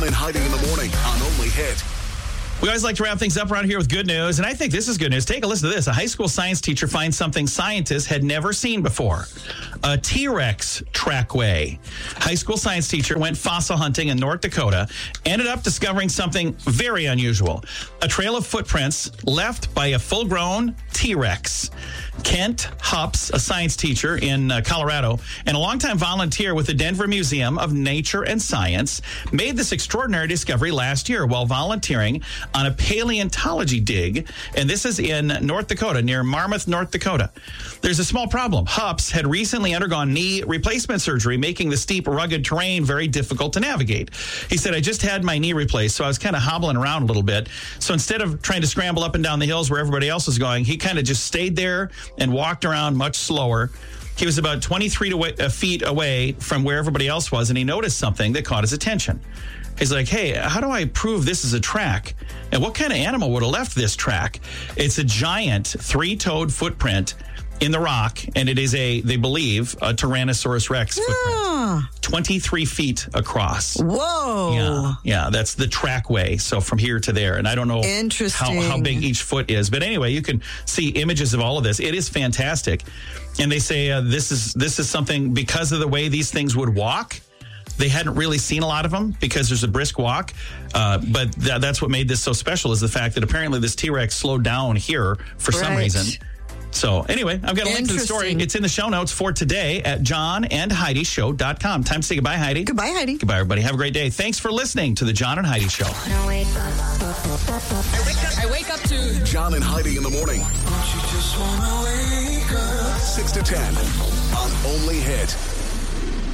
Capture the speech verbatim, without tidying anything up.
John and Heidi in the morning on Only Hit. We always like to wrap things up around here with good news, and I think this is good news. Take a listen to this. A high school science teacher finds something scientists had never seen before. A T-Rex trackway. High school science teacher went fossil hunting in North Dakota, ended up discovering something very unusual. A trail of footprints left by a full-grown T-Rex. Kent Hups, a science teacher in uh, Colorado, and a longtime volunteer with the Denver Museum of Nature and Science, made this extraordinary discovery last year while volunteering on a paleontology dig, and this is in North Dakota, near Marmarth, North Dakota. There's a small problem. Hups had recently undergone knee replacement surgery, making the steep, rugged terrain very difficult to navigate. He said, I just had my knee replaced, so I was kind of hobbling around a little bit. So instead of trying to scramble up and down the hills where everybody else was going, he kind of just stayed there and walked around much slower. He was about twenty-three feet away from where everybody else was, and he noticed something that caught his attention. He's like, hey, how do I prove this is a track? And what kind of animal would have left this track? It's a giant three-toed footprint in the rock, and it is a, they believe, a Tyrannosaurus Rex footprint. Ah. twenty-three feet across. Whoa. Yeah, yeah, that's the trackway. So from here to there. And I don't know how, Interesting. how big each foot is. But anyway, you can see images of all of this. It is fantastic. And they say uh, this is this is something, because of the way these things would walk, they hadn't really seen a lot of them because there's a brisk walk. Uh, but th- that's what made this so special, is the fact that apparently this T-Rex slowed down here for some Right. reason. So anyway, I've got a link to the story. Interesting. It's in the show notes for today at john and heidi show dot com. Time to say goodbye, Heidi. Goodbye, Heidi. Goodbye, everybody. Have a great day. Thanks for listening to the John and Heidi Show. I wake up, I wake up to John and Heidi in the morning. Don't you just wanna wake up? six to ten on Only Hit.